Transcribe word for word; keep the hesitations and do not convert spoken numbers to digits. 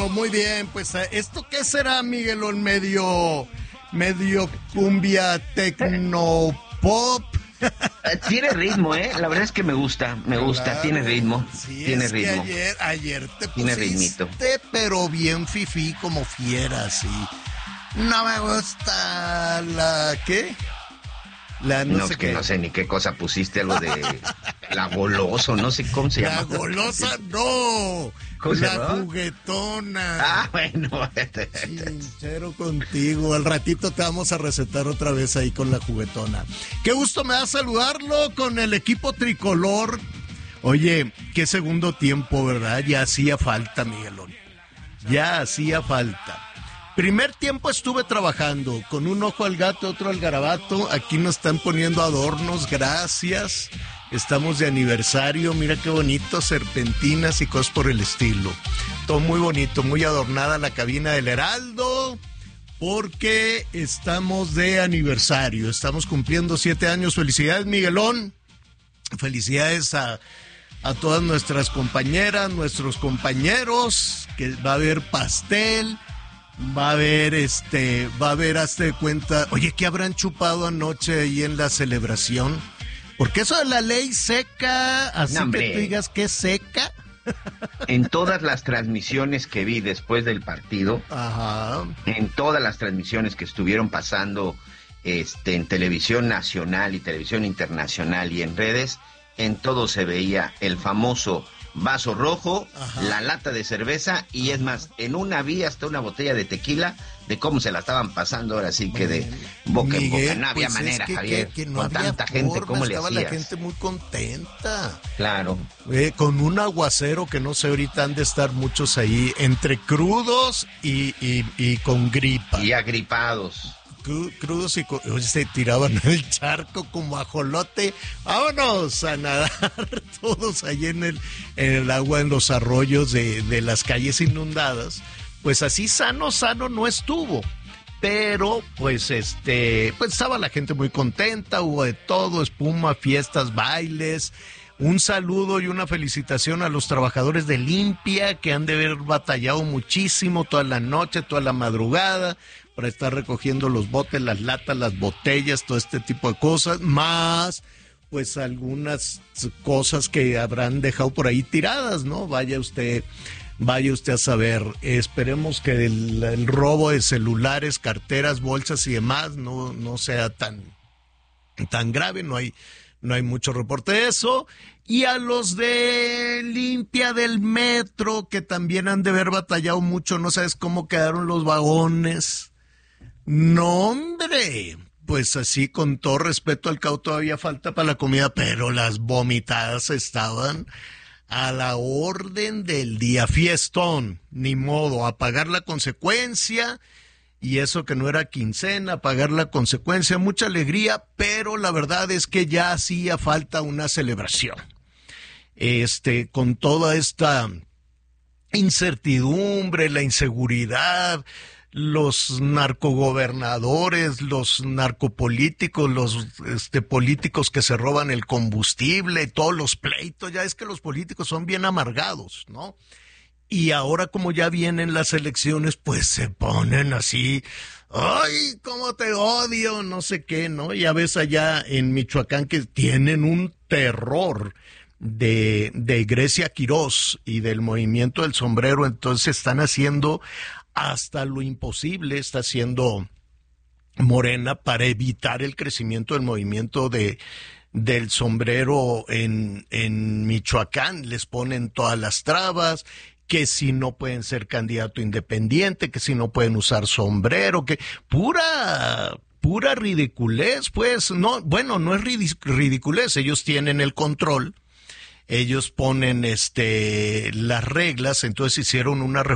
Muy bien, pues ¿esto qué será, Miguelón? Medio, medio cumbia tecnopop. Tiene ritmo, ¿eh? La verdad es que me gusta, me gusta, Claro, tiene ritmo, sí, tiene es ritmo. Que ayer, ayer te tiene pusiste, ritmito. pero bien fifí como fiera, sí. No me gusta la, ¿qué? La no, no no sé es que qué. no sé ni qué cosa pusiste, algo de la goloso, no sé cómo se la llama. La golosa, no. ¿Cómo se la llama? Juguetona. Ah, bueno. Sincero contigo. Al ratito te vamos a recetar otra vez ahí con la juguetona. Qué gusto me da saludarlo con el equipo tricolor. Oye, qué segundo tiempo, ¿verdad? Ya hacía falta, Miguelón. Ya hacía falta. Primer tiempo estuve trabajando con un ojo al gato, otro al garabato. Aquí nos están poniendo adornos, gracias. Estamos de aniversario, mira qué bonito, serpentinas y cosas por el estilo. Todo muy bonito, muy adornada la cabina del Heraldo, porque estamos de aniversario. Estamos cumpliendo siete años. Felicidades, Miguelón. Felicidades a, a todas nuestras compañeras, nuestros compañeros, que va a haber pastel. Va a haber, este, va a haber, hazte de cuenta, oye, ¿qué habrán chupado anoche ahí en la celebración? Porque eso de la ley seca, así no, que tú digas que es seca. En todas las transmisiones que vi después del partido, ajá, en todas las transmisiones que estuvieron pasando este, en televisión nacional y televisión internacional y en redes, en todo se veía el famoso vaso rojo, ajá, la lata de cerveza y ajá, es más, en una vi hasta una botella de tequila de cómo se la estaban pasando ahora sí que de boca Miguel, en boca, no había pues manera, es que, Javier, que, que no con tanta forma, gente, ¿cómo le hacías? Estaba la gente muy contenta. Claro. Eh, con un aguacero que no sé, ahorita han de estar muchos ahí, entre crudos y, y, y con gripa. Y agripados. Crudos y oye, se tiraban el charco como ajolote. Vámonos a nadar todos ahí en el, en el agua, en los arroyos de, de las calles inundadas. Pues así sano, sano no estuvo. Pero, pues, este, pues estaba la gente muy contenta, hubo de todo, espuma, fiestas, bailes. Un saludo y una felicitación a los trabajadores de Limpia, que han de haber batallado muchísimo toda la noche, toda la madrugada, para estar recogiendo los botes, las latas, las botellas, todo este tipo de cosas, más pues algunas cosas que habrán dejado por ahí tiradas, ¿no? Vaya usted, vaya usted a saber. Esperemos que el, el robo de celulares, carteras, bolsas y demás no, no sea tan, tan grave, no hay, no hay mucho reporte de eso. Y a los de Limpia del metro, que también han de haber batallado mucho, no sabes cómo quedaron los vagones. No, hombre, pues así con todo respeto al cabo todavía falta para la comida, pero las vomitadas estaban a la orden del día. Fiestón, ni modo, a pagar la consecuencia, y eso que no era quincena, a pagar la consecuencia, mucha alegría, pero la verdad es que ya hacía falta una celebración. Este, con toda esta incertidumbre, la inseguridad, los narcogobernadores, los narcopolíticos, los este, políticos que se roban el combustible, todos los pleitos, ya es que los políticos son bien amargados, ¿no? Y ahora como ya vienen las elecciones, pues se ponen así, ¡ay, cómo te odio! No sé qué, ¿no? Ya ves allá en Michoacán que tienen un terror de, de Grecia Quirós y del movimiento del sombrero, entonces están haciendo hasta lo imposible, está haciendo Morena para evitar el crecimiento del movimiento de del sombrero en, en Michoacán. Les ponen todas las trabas, que si no pueden ser candidato independiente, que si no pueden usar sombrero, que pura pura ridiculez, pues, no, bueno, no es ridiculez, ellos tienen el control, ellos ponen este las reglas, entonces hicieron una